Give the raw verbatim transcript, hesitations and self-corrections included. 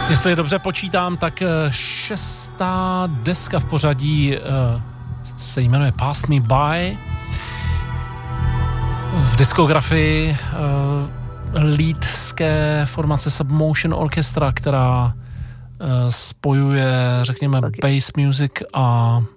Jestli dobře počítám, tak šestá deska v pořadí se jmenuje Pass Me By. V diskografii leadské formace Submotion Orchestra, která spojuje, řekněme, bass music a